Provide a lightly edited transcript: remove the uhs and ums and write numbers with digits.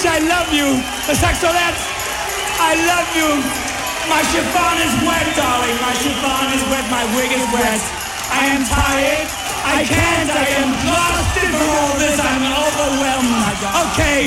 George, I love you. The saxolet, I love you. My chiffon is wet, darling. My chiffon is wet. My wig is wet. I am tired. I can't. I am exhausted from all this. I'm overwhelmed. Okay.